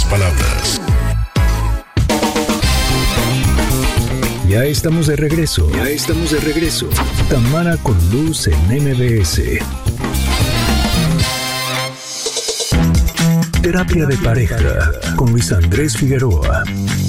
palabras. Ya estamos de regreso. Tamara con Luz en MBS. Terapia de pareja con Luis Andrés Figueroa.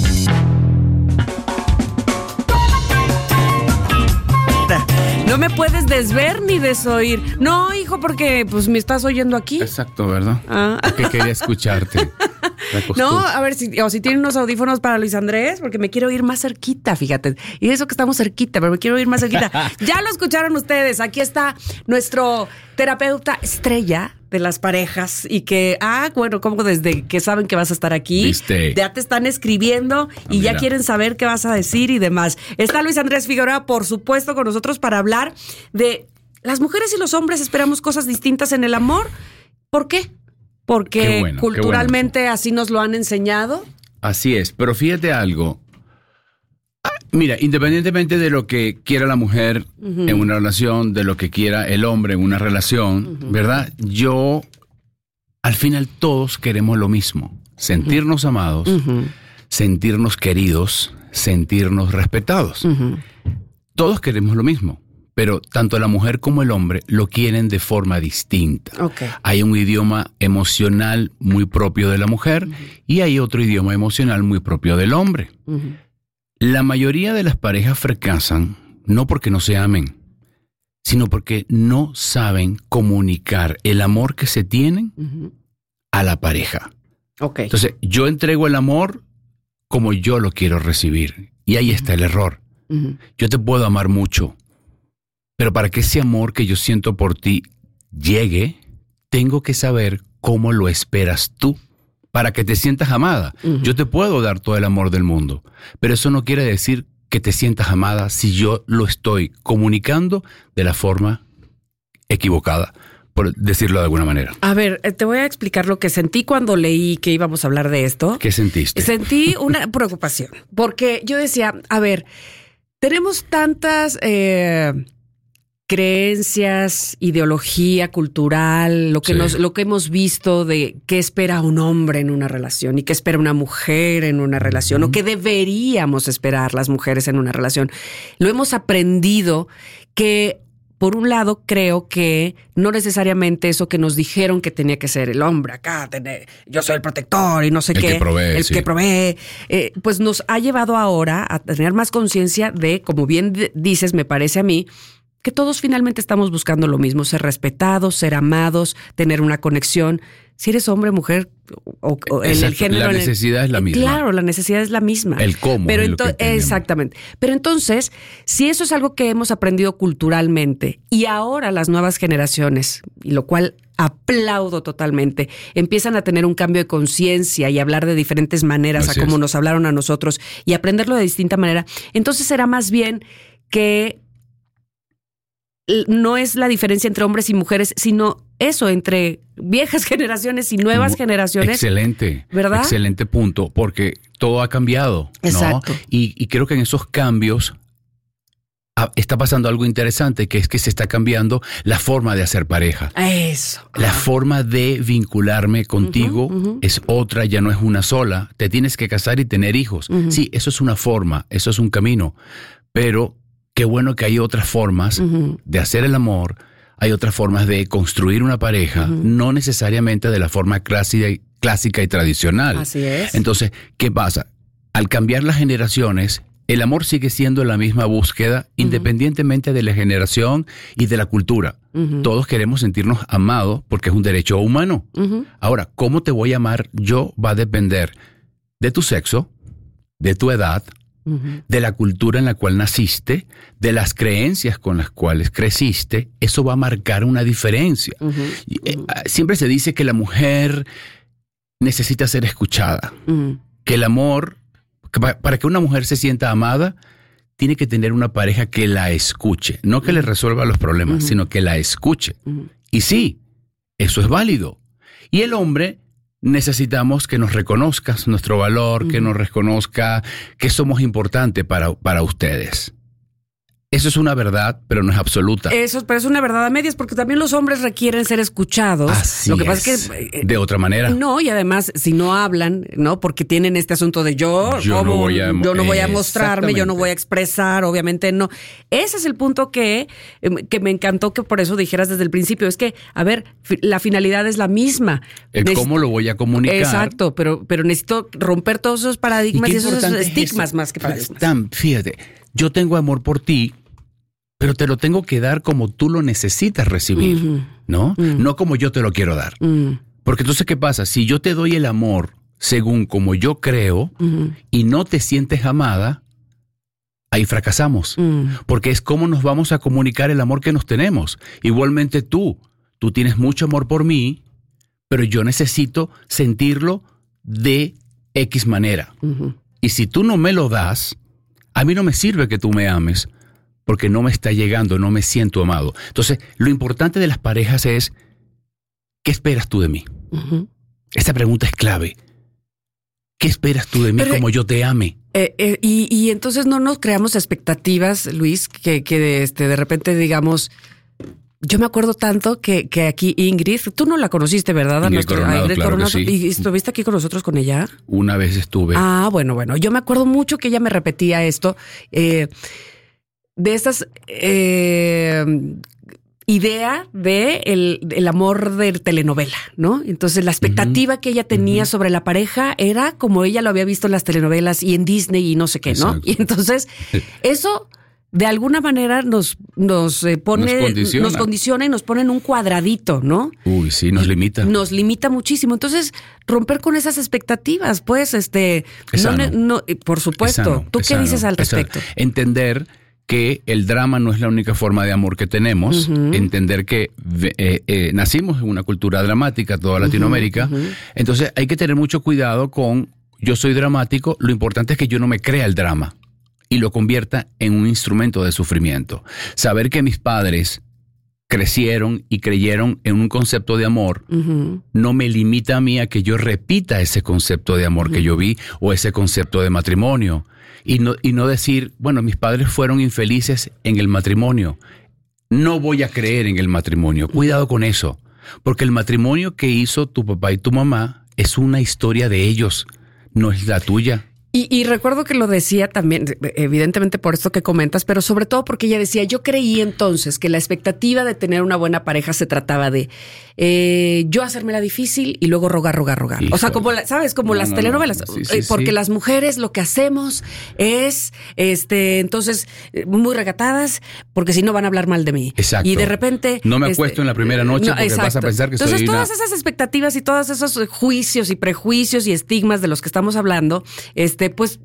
No me puedes desver ni desoír. No, hijo, porque pues me estás oyendo aquí. Exacto, ¿verdad? Ah. Porque quería escucharte. No, a ver si tienen unos audífonos para Luis Andrés, porque me quiero oír más cerquita, fíjate. Y eso que estamos cerquita, pero me quiero oír más cerquita. Ya lo escucharon ustedes. Aquí está nuestro terapeuta estrella de las parejas y que, bueno, como desde que saben que vas a estar aquí, ¿Viste? Ya te están escribiendo y ya quieren saber qué vas a decir y demás. Está Luis Andrés Figueroa, por supuesto, con nosotros para hablar de las mujeres y los hombres esperamos cosas distintas en el amor. ¿Por qué? Porque culturalmente así nos lo han enseñado. Así es, pero fíjate algo. Mira, independientemente de lo que quiera la mujer en una relación, de lo que quiera el hombre en una relación, ¿verdad? Al final todos queremos lo mismo. Sentirnos amados, sentirnos queridos, sentirnos respetados. Todos queremos lo mismo. Pero tanto la mujer como el hombre lo quieren de forma distinta. Okay. Hay un idioma emocional muy propio de la mujer y hay otro idioma emocional muy propio del hombre. La mayoría de las parejas fracasan no porque no se amen, sino porque no saben comunicar el amor que se tienen a la pareja. Okay. Entonces, yo entrego el amor como yo lo quiero recibir. Y ahí está el error. Yo te puedo amar mucho, pero para que ese amor que yo siento por ti llegue, tengo que saber cómo lo esperas tú para que te sientas amada. Yo te puedo dar todo el amor del mundo, pero eso no quiere decir que te sientas amada si yo lo estoy comunicando de la forma equivocada, por decirlo de alguna manera. A ver, te voy a explicar lo que sentí cuando leí que íbamos a hablar de esto. ¿Qué sentiste? Sentí una preocupación, porque yo decía, a ver, tenemos tantas creencias, ideología cultural, lo que hemos visto de qué espera un hombre en una relación y qué espera una mujer en una relación o qué deberíamos esperar las mujeres en una relación. Lo hemos aprendido que, por un lado, creo que no necesariamente eso que nos dijeron que tenía que ser el hombre acá, yo soy el protector y no sé qué. Que provee. Pues nos ha llevado ahora a tener más conciencia de, como bien dices, me parece a mí, que todos finalmente estamos buscando lo mismo, ser respetados, ser amados, tener una conexión. Si eres hombre, mujer o en el género. La necesidad es la misma. Claro, la necesidad es la misma. El cómo. Pero es lo que exactamente. Pero entonces, si eso es algo que hemos aprendido culturalmente y ahora las nuevas generaciones, y lo cual aplaudo totalmente, empiezan a tener un cambio de conciencia y hablar de diferentes maneras a como nos hablaron a nosotros y aprenderlo de distinta manera, entonces será más bien que no es la diferencia entre hombres y mujeres, sino eso, entre viejas generaciones y nuevas generaciones. Excelente. ¿Verdad? Excelente punto, porque todo ha cambiado, ¿no? Exacto. Y creo que en esos cambios está pasando algo interesante, que es que se está cambiando la forma de hacer pareja. Eso. La forma de vincularme contigo es otra, ya no es una sola. Te tienes que casar y tener hijos. Sí, eso es una forma, eso es un camino, pero qué bueno que hay otras formas de hacer el amor, hay otras formas de construir una pareja, no necesariamente de la forma clásica y tradicional. Así es. Entonces, ¿qué pasa? Al cambiar las generaciones, el amor sigue siendo la misma búsqueda, independientemente de la generación y de la cultura. Todos queremos sentirnos amados porque es un derecho humano. Ahora, ¿cómo te voy a amar yo? Va a depender de tu sexo, de tu edad, de la cultura en la cual naciste, de las creencias con las cuales creciste. Eso va a marcar una diferencia. Siempre se dice que la mujer necesita ser escuchada, que el amor, para que una mujer se sienta amada, tiene que tener una pareja que la escuche, no que le resuelva los problemas, sino que la escuche. Y sí, eso es válido. Y el hombre, necesitamos que nos reconozcas nuestro valor, que nos reconozca que somos importantes para ustedes. Eso es una verdad, pero no es absoluta. Pero es una verdad a medias, porque también los hombres requieren ser escuchados. Así Lo que pasa es que de otra manera. No, y además, si no hablan, ¿no? Porque tienen este asunto de yo no voy a mostrarme, yo no voy a expresar, obviamente no. Ese es el punto que me encantó que por eso dijeras desde el principio. Es que, a ver, la finalidad es la misma. ¿Cómo lo voy a comunicar? Exacto, pero necesito romper todos esos paradigmas y esos estigmas más que paradigmas. Fíjate, yo tengo amor por ti, pero te lo tengo que dar como tú lo necesitas recibir, ¿no? No como yo te lo quiero dar. Porque entonces, ¿qué pasa? Si yo te doy el amor según como yo creo y no te sientes amada, ahí fracasamos. Porque es cómo nos vamos a comunicar el amor que nos tenemos. Igualmente tú tienes mucho amor por mí, pero yo necesito sentirlo de X manera. Y si tú no me lo das, a mí no me sirve que tú me ames, porque no me está llegando, no me siento amado. Entonces, lo importante de las parejas es, ¿qué esperas tú de mí? Esta pregunta es clave. ¿Qué esperas tú de mí como yo te ame? Y entonces no nos creamos expectativas, Luis, que de repente digamos... Yo me acuerdo tanto que aquí Ingrid, tú no la conociste, ¿verdad? Ingrid Coronado, claro que sí. ¿Y estuviste aquí con nosotros con ella? Una vez estuve. Ah, bueno. Yo me acuerdo mucho que ella me repetía esto, de estas idea de el amor de telenovela, ¿no? Entonces la expectativa que ella tenía sobre la pareja era como ella lo había visto en las telenovelas y en Disney y no sé qué, ¿no? Exacto. Y entonces eso... de alguna manera nos condiciona y nos pone en un cuadradito, ¿no? Uy, sí, nos limita. Nos limita muchísimo. Entonces, romper con esas expectativas, pues, por supuesto. ¿Tú qué dices al respecto? Entender que el drama no es la única forma de amor que tenemos, entender que nacimos en una cultura dramática, toda Latinoamérica, entonces hay que tener mucho cuidado con yo soy dramático, lo importante es que yo no me crea el drama y lo convierta en un instrumento de sufrimiento. Saber que mis padres crecieron y creyeron en un concepto de amor no me limita a mí a que yo repita ese concepto de amor que yo vi o ese concepto de matrimonio. Y no decir, bueno, mis padres fueron infelices en el matrimonio. No voy a creer en el matrimonio. Cuidado con eso. Porque el matrimonio que hizo tu papá y tu mamá es una historia de ellos, no es la tuya. Y recuerdo que lo decía también, evidentemente por esto que comentas, pero sobre todo porque ella decía, yo creí entonces que la expectativa de tener una buena pareja se trataba de yo hacérmela difícil y luego rogar. Híjole. O sea, como ¿sabes? Como las telenovelas. Sí, porque las mujeres lo que hacemos es, entonces, muy recatadas, porque si no van a hablar mal de mí. Exacto. Y de repente... No me acuesto en la primera noche porque vas a pensar que entonces, soy todas esas expectativas y todos esos juicios y prejuicios y estigmas de los que estamos hablando, pues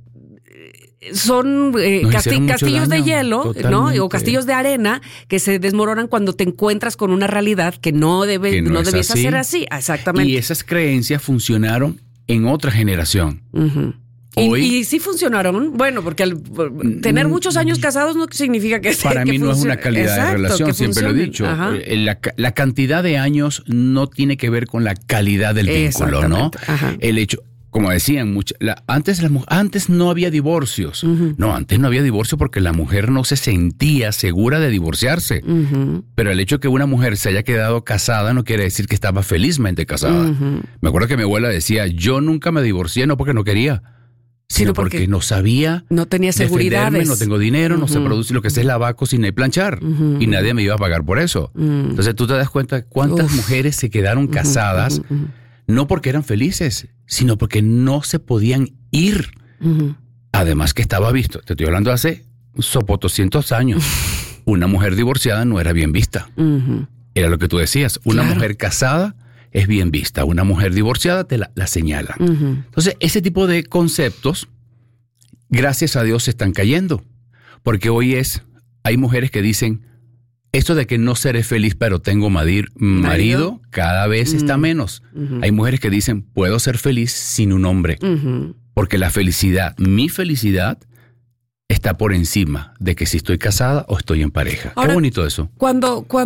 son castillos de hielo, ¿no? O castillos de arena que se desmoronan cuando te encuentras con una realidad que no debiese ser así. Exactamente. Y esas creencias funcionaron en otra generación. Hoy, y sí funcionaron, bueno, porque tener muchos años casados no significa que para mí no es una calidad de relación, siempre lo he dicho. La cantidad de años no tiene que ver con la calidad del vínculo, ¿no? El hecho... Como decían, antes no había divorcios. No, antes no había divorcio porque la mujer no se sentía segura de divorciarse. Pero el hecho de que una mujer se haya quedado casada no quiere decir que estaba felizmente casada. Me acuerdo que mi abuela decía, yo nunca me divorcié, no porque no quería, sino porque no sabía. No tenía seguridades. No tengo dinero, no se produce, lo que sé es lavar, cocinar y planchar. Y nadie me iba a pagar por eso. Entonces tú te das cuenta cuántas mujeres se quedaron casadas. No porque eran felices, sino porque no se podían ir. Además que estaba visto, te estoy hablando hace 200 años, una mujer divorciada no era bien vista. Era lo que tú decías, una mujer casada es bien vista, una mujer divorciada te la señalan. Entonces, ese tipo de conceptos, gracias a Dios, se están cayendo. Porque hoy hay mujeres que dicen, esto de que no seré feliz pero tengo marido, cada vez está menos. Hay mujeres que dicen, puedo ser feliz sin un hombre. Porque la felicidad, mi felicidad, está por encima de que si estoy casada o estoy en pareja. Ahora, qué bonito eso.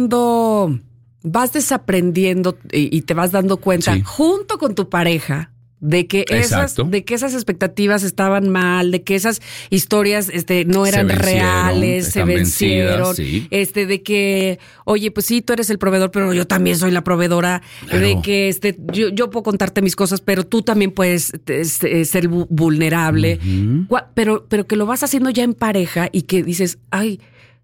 Cuando vas desaprendiendo y te vas dando cuenta, junto con tu pareja, de que esas expectativas estaban mal, de que esas historias no eran reales, se vencieron, sí. De que, oye, pues sí, tú eres el proveedor, pero yo también soy la proveedora, claro. De que yo puedo contarte mis cosas, pero tú también puedes ser vulnerable, pero que lo vas haciendo ya en pareja y que dices, ay,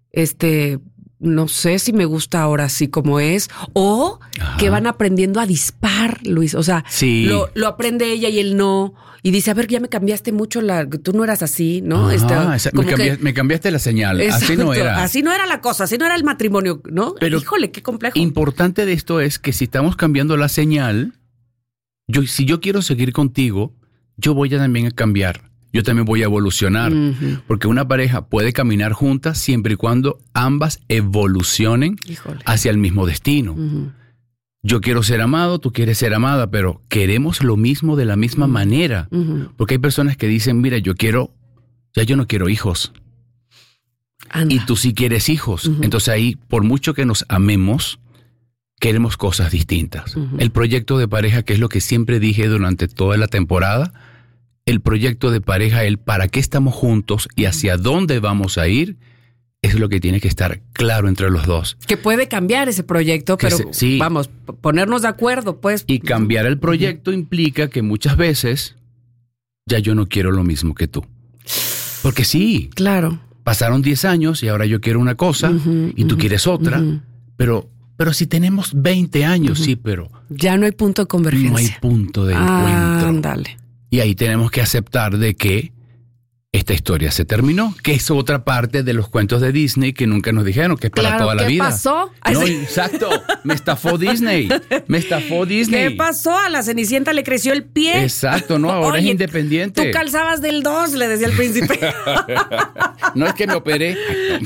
no sé si me gusta ahora así como es, o que van aprendiendo a dispar, Luis. O sea, sí. lo aprende ella y él no. Y dice, a ver, ya me cambiaste mucho, tú no eras así, ¿no? Me cambiaste la señal. Exacto, así no era. Así no era la cosa, así no era el matrimonio, ¿no? Pero híjole, qué complejo. Importante de esto es que si estamos cambiando la señal, si yo quiero seguir contigo, yo voy también a cambiar. Yo también voy a evolucionar, porque una pareja puede caminar juntas siempre y cuando ambas evolucionen hacia el mismo destino. Yo quiero ser amado, tú quieres ser amada, pero queremos lo mismo de la misma manera. Porque hay personas que dicen, mira, yo no quiero hijos. Anda. Y tú sí quieres hijos. Entonces ahí, por mucho que nos amemos, queremos cosas distintas. El proyecto de pareja, que es lo que siempre dije durante toda la temporada, el proyecto de pareja, el para qué estamos juntos y hacia dónde vamos a ir, es lo que tiene que estar claro entre los dos. Que puede cambiar ese proyecto, pero sí. Vamos, ponernos de acuerdo, pues. Y cambiar el proyecto implica que muchas veces ya yo no quiero lo mismo que tú. Porque sí. Claro. Pasaron 10 años y ahora yo quiero una cosa y tú quieres otra, pero si tenemos 20 años, sí, pero... Ya no hay punto de convergencia. No hay punto de encuentro. Ándale. Y ahí tenemos que aceptar de que esta historia se terminó, que es otra parte de los cuentos de Disney que nunca nos dijeron, que es para toda la vida. ¿Qué pasó? No, exacto, me estafó Disney. ¿Qué pasó? A la Cenicienta le creció el pie. Exacto, no, ahora es independiente. Tú calzabas del 2, le decía el príncipe. No es que me operé.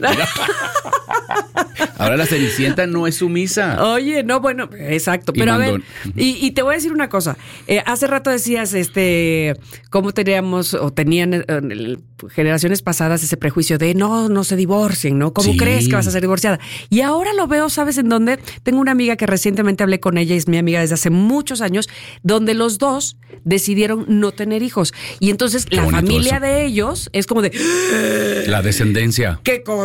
Ahora la Cenicienta no es sumisa. Oye, no, bueno, exacto. Pero a ver, y te voy a decir una cosa. Hace rato decías, cómo teníamos o tenían generaciones pasadas ese prejuicio de no se divorcien, ¿no? ¿Cómo crees que vas a ser divorciada? Y ahora lo veo, ¿sabes en dónde? Tengo una amiga que recientemente hablé con ella, es mi amiga desde hace muchos años, donde los dos decidieron no tener hijos. Y entonces la familia eso. De ellos es como de... La descendencia.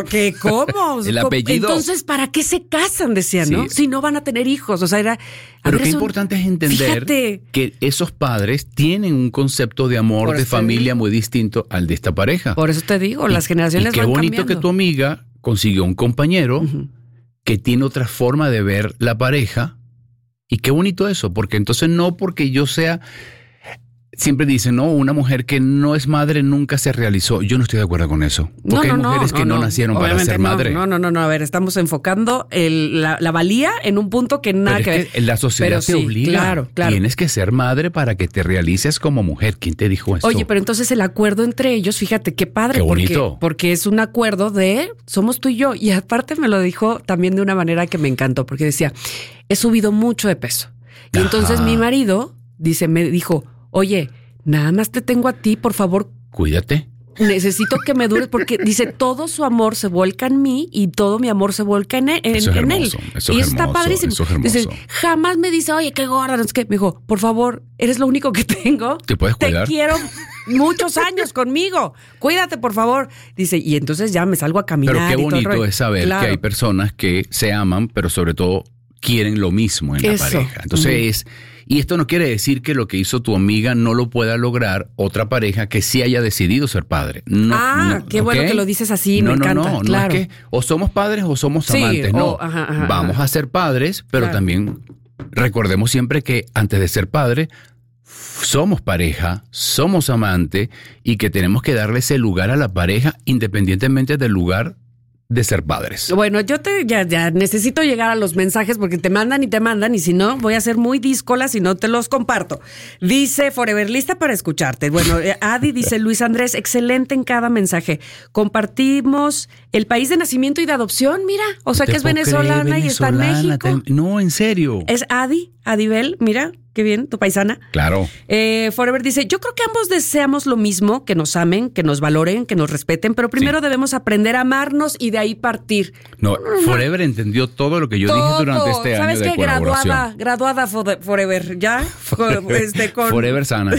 ¿Cómo? El apellido. Entonces, ¿para qué se casan? Decían, ¿no? Si no van a tener hijos. O sea, era... Pero qué importante es entender que esos padres tienen un concepto de amor, de familia muy distinto al de esta pareja. Por eso te digo, las generaciones van cambiando. Qué bonito que tu amiga consiguió un compañero que tiene otra forma de ver la pareja. Y qué bonito eso, porque entonces no porque yo sea... Siempre dicen, no, una mujer que no es madre nunca se realizó. Yo no estoy de acuerdo con eso. Porque hay mujeres que no nacieron para ser madre. No. A ver, estamos enfocando la valía en un punto que nada que ver. La sociedad te obliga. Claro. Tienes que ser madre para que te realices como mujer. ¿Quién te dijo eso? Oye, pero entonces el acuerdo entre ellos, fíjate, qué padre. Qué bonito. Porque es un acuerdo de somos tú y yo. Y aparte me lo dijo también de una manera que me encantó. Porque decía, he subido mucho de peso. Y entonces mi marido me dijo... Oye, nada más te tengo a ti, por favor. Cuídate. Necesito que me dures porque dice todo su amor se vuelca en mí y todo mi amor se vuelca en él. Eso es hermoso, y eso está padrísimo. Eso es hermoso. Dice, jamás me dice, oye, qué gorda. No es que me dijo, por favor, eres lo único que tengo. ¿Te puedes cuidar? Te quiero muchos años conmigo. Cuídate, por favor. Dice, y entonces ya me salgo a caminar. Pero qué bonito es saber que hay personas que se aman, pero sobre todo quieren lo mismo en la pareja. Entonces y esto no quiere decir que lo que hizo tu amiga no lo pueda lograr otra pareja que sí haya decidido ser padre. Qué bueno que lo dices así, me encanta. No es que o somos padres o somos amantes, no. Vamos a ser padres, pero también recordemos siempre que antes de ser padre somos pareja, somos amante y que tenemos que darle ese lugar a la pareja independientemente del lugar de ser padres. Bueno, yo ya necesito llegar a los mensajes porque te mandan y si no voy a ser muy díscola si no te los comparto. Dice Forever, lista para escucharte. Bueno, Adi dice, Luis Andrés, excelente en cada mensaje. Compartimos el país de nacimiento y de adopción, mira, o sea que es venezolana y está en México. No, en serio. Es Adibel, mira. qué bien, tu paisana. Claro. Forever dice, yo creo que ambos deseamos lo mismo, que nos amen, que nos valoren, que nos respeten, pero primero debemos aprender a amarnos y de ahí partir. No, Forever entendió todo lo que yo dije durante este año de colaboración. ¿Sabes qué? Graduada Forever, ¿ya? con Forever sana.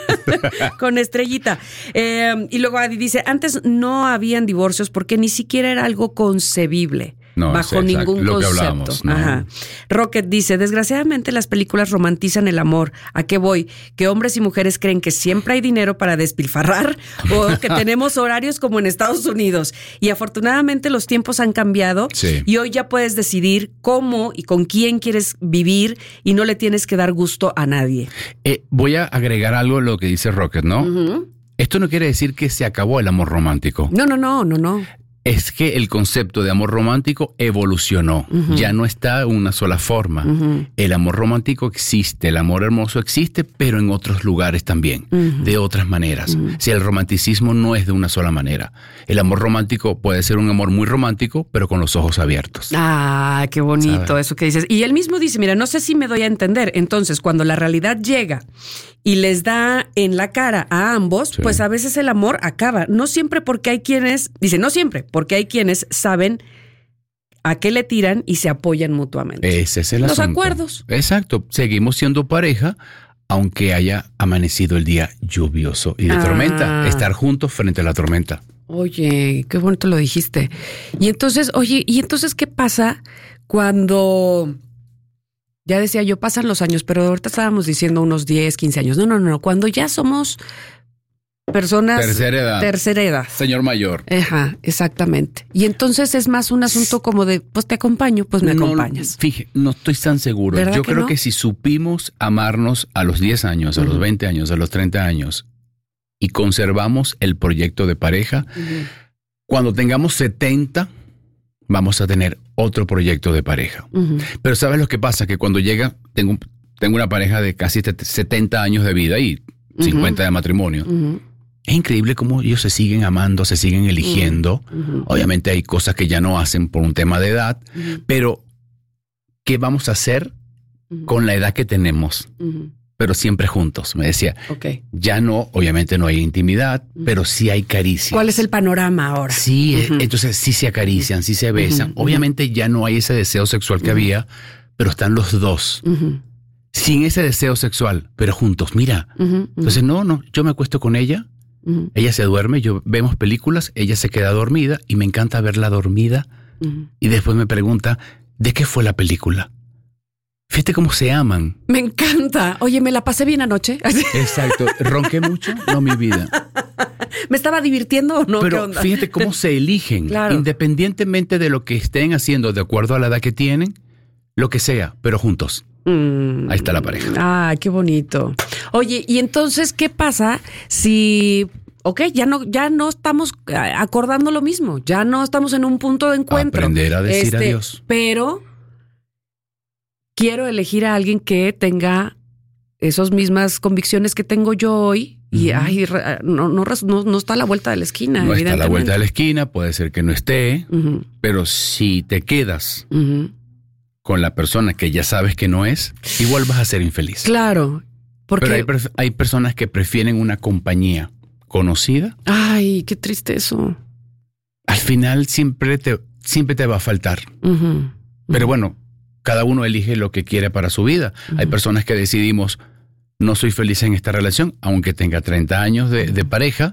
Con estrellita. Y luego Adi dice, antes no habían divorcios porque ni siquiera era algo concebible. No, bajo ningún lo concepto. Que hablábamos, ¿no? Ajá. Rocket dice, desgraciadamente las películas romantizan el amor. ¿A qué voy? Que hombres y mujeres creen que siempre hay dinero para despilfarrar o que tenemos horarios como en Estados Unidos. Y afortunadamente los tiempos han cambiado y hoy ya puedes decidir cómo y con quién quieres vivir y no le tienes que dar gusto a nadie. Voy a agregar algo a lo que dice Rocket, ¿no? Uh-huh. Esto no quiere decir que se acabó el amor romántico. No. Es que el concepto de amor romántico evolucionó. Uh-huh. Ya no está en una sola forma. Uh-huh. El amor romántico existe, el amor hermoso existe, pero en otros lugares también, de otras maneras. Si el romanticismo no es de una sola manera. El amor romántico puede ser un amor muy romántico, pero con los ojos abiertos. Ah, qué bonito. ¿Sabes? Eso que dices. Y él mismo dice, mira, no sé si me doy a entender. Entonces, cuando la realidad llega y les da en la cara a ambos, pues a veces el amor acaba. No siempre, porque hay quienes, dice, no siempre, porque hay quienes saben a qué le tiran y se apoyan mutuamente. Ese es el asunto. Los acuerdos. Exacto. Seguimos siendo pareja, aunque haya amanecido el día lluvioso y de tormenta. Estar juntos frente a la tormenta. Oye, qué bonito lo dijiste. Y entonces, ¿qué pasa cuando... Ya decía yo, pasan los años, pero ahorita estábamos diciendo unos 10, 15 años. No. Cuando ya somos personas... Tercera edad. Señor mayor. Ajá, exactamente. Y entonces es más un asunto como de, pues te acompaño, pues me acompañas. Fíjate, no estoy tan seguro. Yo creo que si supimos amarnos a los 10 años, a los 20 años, a los 30 años y conservamos el proyecto de pareja, cuando tengamos 70... vamos a tener otro proyecto de pareja. Pero ¿sabes lo que pasa? Que cuando llega, tengo una pareja de casi 70 años de vida y 50 de matrimonio. Es increíble cómo ellos se siguen amando, se siguen eligiendo. Obviamente hay cosas que ya no hacen por un tema de edad, pero ¿qué vamos a hacer con la edad que tenemos? Pero siempre juntos. Me decía, ya no, obviamente no hay intimidad, pero sí hay caricias. ¿Cuál es el panorama ahora? Sí, entonces sí se acarician, sí se besan. Obviamente ya no hay ese deseo sexual que había, pero están los dos. Sin ese deseo sexual, pero juntos, mira. Entonces, no, yo me acuesto con ella, ella se duerme, vemos películas, ella se queda dormida y me encanta verla dormida. Y después me pregunta, ¿de qué fue la película? Fíjate cómo se aman. Me encanta. Oye, me la pasé bien anoche. Exacto. ¿Ronqué mucho? No, mi vida. ¿Me estaba divirtiendo o no? Pero fíjate cómo se eligen. Claro. Independientemente de lo que estén haciendo, de acuerdo a la edad que tienen, lo que sea, pero juntos. Ahí está la pareja. Ah, qué bonito. Oye, y entonces, ¿qué pasa si... ya no estamos acordando lo mismo, ya no estamos en un punto de encuentro? Aprender a decir adiós. Pero quiero elegir a alguien que tenga esas mismas convicciones que tengo yo hoy y no está a la vuelta de la esquina. No está a la vuelta de la esquina, puede ser que no esté, pero si te quedas con la persona que ya sabes que no es, igual vas a ser infeliz. Claro. Porque pero hay personas que prefieren una compañía conocida. Ay, qué triste eso. Al final siempre te va a faltar. Pero bueno, cada uno elige lo que quiere para su vida. Hay personas que decidimos, no soy feliz en esta relación, aunque tenga 30 años de pareja,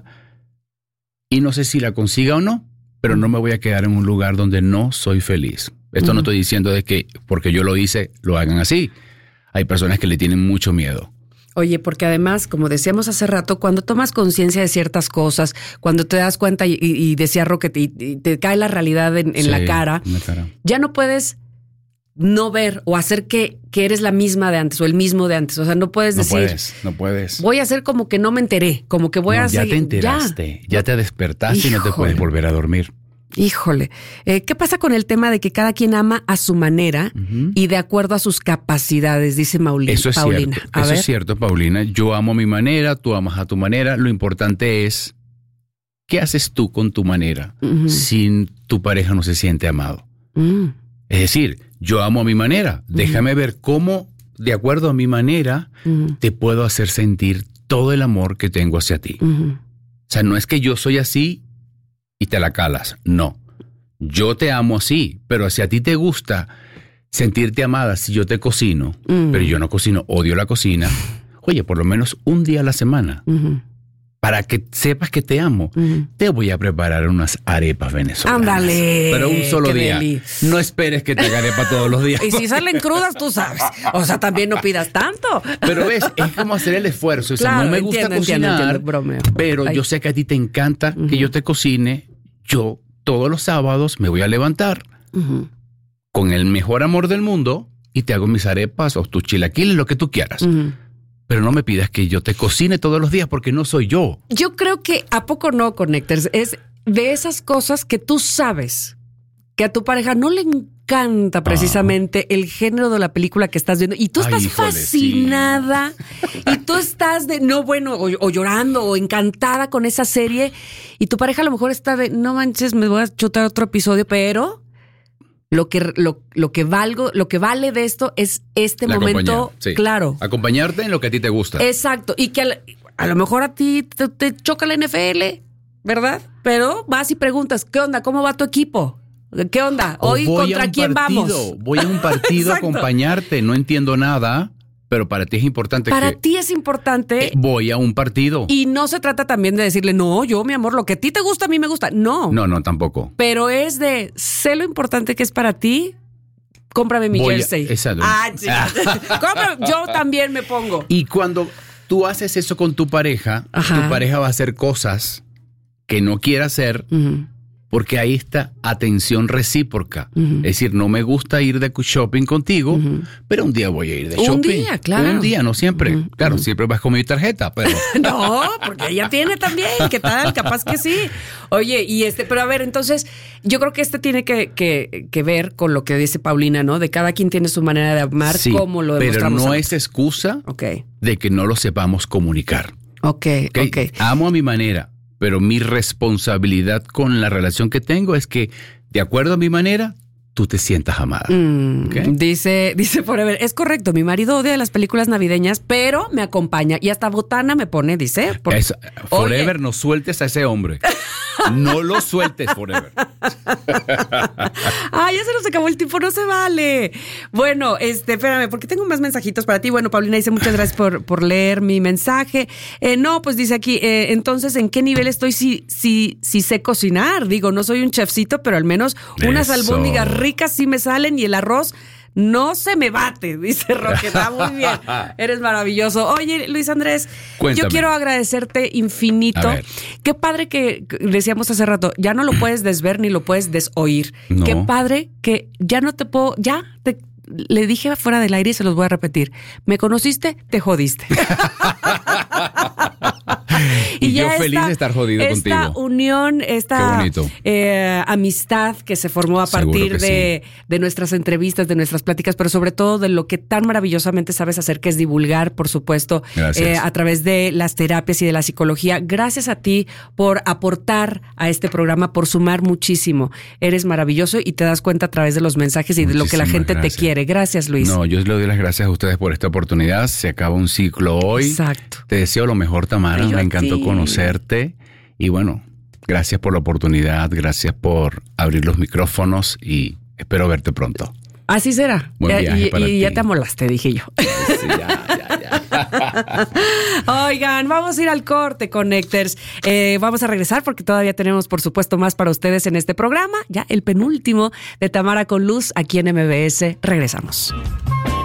y no sé si la consiga o no, pero no me voy a quedar en un lugar donde no soy feliz. Esto no estoy diciendo de que porque yo lo hice, lo hagan así. Hay personas que le tienen mucho miedo. Oye, porque además, como decíamos hace rato, cuando tomas conciencia de ciertas cosas, cuando te das cuenta y decía Rocket, y te cae la realidad en la cara, ya no puedes no ver o hacer que eres la misma de antes o el mismo de antes. O sea, no puedes decir... No puedes. Voy a hacer como que no me enteré, como que voy a hacer... Ya te enteraste, ya te despertaste. Híjole. Y no te puedes volver a dormir. Híjole. ¿Qué pasa con el tema de que cada quien ama a su manera y de acuerdo a sus capacidades? Dice Paulina. Eso es cierto, Paulina. Yo amo a mi manera, tú amas a tu manera. Lo importante es, ¿qué haces tú con tu manera si tu pareja no se siente amado? Es decir, yo amo a mi manera. Déjame ver cómo de acuerdo a mi manera, te puedo hacer sentir todo el amor que tengo hacia ti. O sea, no es que yo soy así y te la calas. No. Yo te amo así, pero si a ti te gusta sentirte amada si yo te cocino, pero yo no cocino, odio la cocina, oye, por lo menos un día a la semana, para que sepas que te amo, te voy a preparar unas arepas venezolanas. Ándale. Pero un solo día. No esperes que te haga arepa todos los días. Y si salen crudas, tú sabes. O sea, también no pidas tanto. Pero ves, es como hacer el esfuerzo. O sea, claro, no me gusta cocinar, bromeo. Pero yo sé que a ti te encanta que yo te cocine. Yo todos los sábados me voy a levantar con el mejor amor del mundo y te hago mis arepas o tus chilaquiles, lo que tú quieras. Pero no me pidas que yo te cocine todos los días porque no soy yo. Yo creo que ¿a poco no, Connectors? Es de esas cosas que tú sabes que a tu pareja no le encanta precisamente el género de la película que estás viendo y tú estás fascinada y tú estás o llorando o encantada con esa serie y tu pareja a lo mejor está de no manches, me voy a chutar otro episodio, pero lo que vale de esto es este momento, claro. Acompañarte en lo que a ti te gusta. Exacto. Y que a lo mejor a ti te choca la NFL, ¿verdad? Pero vas y preguntas, ¿qué onda? ¿Cómo va tu equipo? ¿Qué onda? ¿Hoy contra quién vamos? Voy a un partido a acompañarte. No entiendo nada, pero para ti es importante. Para ti es importante. Voy a un partido. Y no se trata también de decirle, no, yo, mi amor, lo que a ti te gusta, a mí me gusta. No. No, tampoco. Pero es de, sé lo importante que es para ti, cómprame mi jersey. Exacto. Sí. Cómprame, yo también me pongo. Y cuando tú haces eso con tu pareja, tu pareja va a hacer cosas que no quiere hacer, porque ahí está atención recíproca. Es decir, no me gusta ir de shopping contigo, pero un día voy a ir de shopping. Un día, claro. Un día, no siempre. Claro, siempre vas con mi tarjeta, pero... No, porque ella tiene también. ¿Qué tal? Capaz que sí. Oye, pero a ver, entonces, yo creo que tiene que ver con lo que dice Paulina, ¿no? De cada quien tiene su manera de amar, cómo lo demostramos. Pero no es excusa de que no lo sepamos comunicar. Ok. Amo a mi manera. Pero mi responsabilidad con la relación que tengo es que, de acuerdo a mi manera, tú te sientas amada. Dice Forever, es correcto, mi marido odia las películas navideñas, pero me acompaña y hasta botana me pone, dice. Forever, no sueltes a ese hombre. No lo sueltes, Forever. Ya se nos acabó el tiempo, no se vale. Bueno, espérame, porque tengo más mensajitos para ti. Bueno, Paulina dice, muchas gracias por leer mi mensaje. No, pues dice aquí, entonces, ¿en qué nivel estoy si sé cocinar? Digo, no soy un chefcito, pero al menos unas albóndigas ricas sí me salen y el arroz no se me bate, dice Roque. Está muy bien. Eres maravilloso. Oye, Luis Andrés, cuéntame. Yo quiero agradecerte infinito. Qué padre que decíamos hace rato, ya no lo puedes desver ni lo puedes desoír. No. Qué padre que ya no te puedo, le dije fuera del aire y se los voy a repetir. Me conociste, te jodiste. Y yo feliz de estar jodido contigo. Esta unión, esta amistad que se formó a partir de nuestras entrevistas, de nuestras pláticas, pero sobre todo de lo que tan maravillosamente sabes hacer, que es divulgar, por supuesto, a través de las terapias y de la psicología. Gracias a ti por aportar a este programa, por sumar muchísimo. Eres maravilloso y te das cuenta a través de los mensajes y de lo que la gente te quiere. Gracias, Luis. No, yo le doy las gracias a ustedes por esta oportunidad. Se acaba un ciclo hoy. Exacto. Te deseo lo mejor, Tamara. Me encantó conocerte. Y bueno, gracias por la oportunidad. Gracias por abrir los micrófonos y espero verte pronto. Así será. Buen viaje para ti. Ya te amolaste, dije yo. Sí, ya. Oigan, vamos a ir al corte, Connectors. Vamos a regresar porque todavía tenemos, por supuesto, más para ustedes en este programa. Ya el penúltimo de Tamara con Luz aquí en MBS. Regresamos.